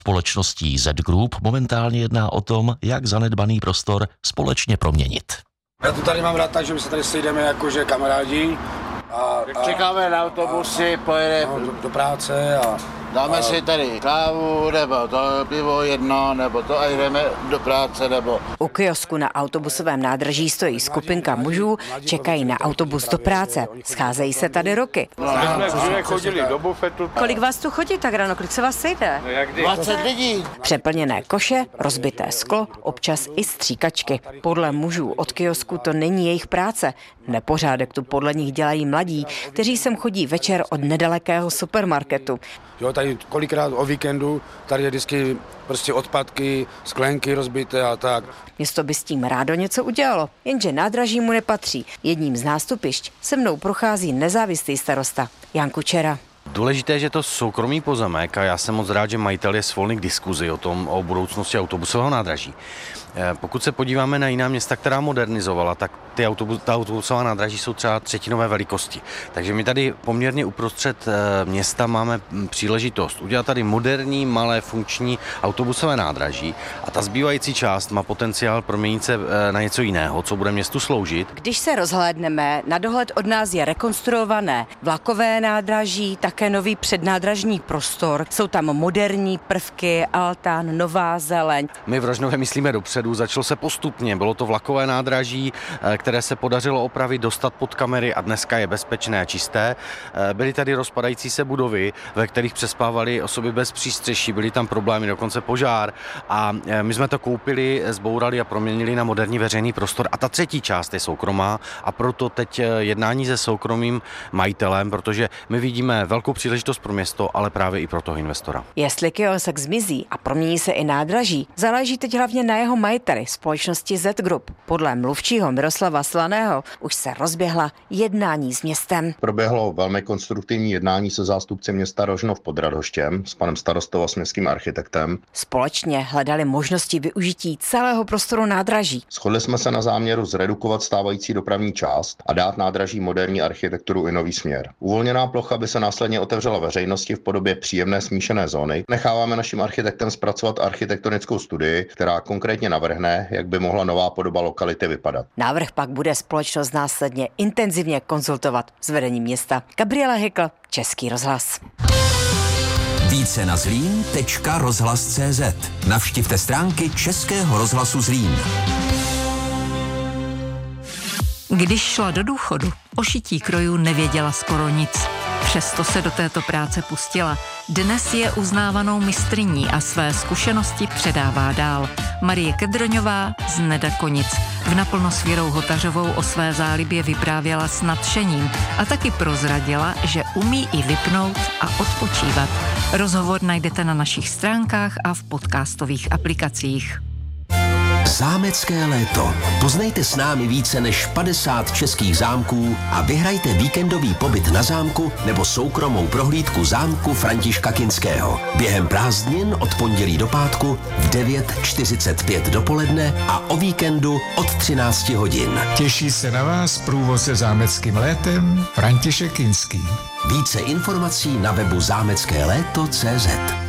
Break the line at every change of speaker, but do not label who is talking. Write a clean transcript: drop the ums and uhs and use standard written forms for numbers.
Společností Z Group momentálně jedná o tom, jak zanedbaný prostor společně proměnit.
Já to tady mám rád tak, že my se tady sejdeme jakože kamarádi a
čekáme na autobusy, pojedeme
do práce a
dáme si tady kávu, nebo to pivo jedno, nebo to a jdeme do práce, nebo...
U kiosku na autobusovém nádraží stojí skupinka mužů, čekají na autobus do práce. Scházejí se tady roky.
Jsme chodili do bufetu.
Kolik vás tu chodí tak ráno, kolik se vás sejde?
20 lidí.
Přeplněné koše, rozbité sklo, občas i stříkačky. Podle mužů od kiosku to není jejich práce. Nepořádek tu podle nich dělají mladí, kteří sem chodí večer od nedalekého supermarketu.
Jo, tady kolikrát o víkendu, tady je vždycky prostě odpadky, sklenky rozbité a tak.
Město by s tím rádo něco udělalo, jenže nádraží mu nepatří. Jedním z nástupišť se mnou prochází nezávislý starosta Jan Kučera.
Důležité je, že to soukromý pozemek a já jsem moc rád, že majitel je svolný k diskuzi o budoucnosti autobusového nádraží. Pokud se podíváme na jiná města, která modernizovala, tak ta autobusová nádraží jsou třeba třetinové velikosti. Takže my tady poměrně uprostřed města máme příležitost udělat tady moderní, malé, funkční autobusové nádraží a ta zbývající část má potenciál proměnit se na něco jiného, co bude městu sloužit.
Když se rozhlédneme, na dohled od nás je rekonstruované vlakové nádraží, také nový přednádražní prostor. Jsou tam moderní prvky, altán, nová zeleň.
My v Rožnově myslíme dopředu, začalo se postupně. Bylo to vlakové nádraží, které se podařilo opravit, dostat pod kamery a dneska je bezpečné a čisté. Byly tady rozpadající se budovy, ve kterých přespávaly osoby bez přístřeší, byly tam problémy, dokonce požár a my jsme to koupili, zbourali a proměnili na moderní veřejný prostor. A ta třetí část je soukromá a proto teď jednání se soukromým majitelem, protože my vidíme velkou příležitost pro město, ale právě i pro toho investora.
Jestli kiosek zmizí a promění se i nádraží, záleží teď hlavně na jeho majiteli, společnosti Z Group. Podle mluvčího Miroslava Slaného už se rozběhla jednání s městem.
Proběhlo velmi konstruktivní jednání se zástupci města Rožnov pod Radhoštěm s panem starostou a s městským architektem.
Společně hledali možnosti využití celého prostoru nádraží.
Shodli jsme se na záměru zredukovat stávající dopravní část a dát nádraží moderní architekturu i nový směr. Uvolněná plocha by se následně otevřela veřejnosti v podobě příjemné smíšené zóny. Necháváme našim architektem zpracovat architektonickou studii, která konkrétně navrhne, jak by mohla nová podoba lokality vypadat.
Návrh pak bude společnost následně intenzivně konzultovat s vedením města. Gabriela Hykl, Český rozhlas.
Více na zlín.rozhlas.cz. Navštivte stránky Českého rozhlasu Zlín.
Když šla do důchodu, o šití krojů nevěděla skoro nic. Přesto se do této práce pustila. Dnes je uznávanou mistryní a své zkušenosti předává dál. Marie Kedroňová z Nedakonic. V naplno s Věrou Hotařovou o své zálibě vyprávěla s nadšením a taky prozradila, že umí i vypnout a odpočívat. Rozhovor najdete na našich stránkách a v podcastových aplikacích.
Zámecké léto. Poznejte s námi více než 50 českých zámků a vyhrajte víkendový pobyt na zámku nebo soukromou prohlídku zámku Františka Kinského. Během prázdnin od pondělí do pátku v 9:45 dopoledne a o víkendu od 13 hodin.
Těší se na vás průvodce zámeckým létem František Kinský.
Více informací na webu zámeckéléto.cz.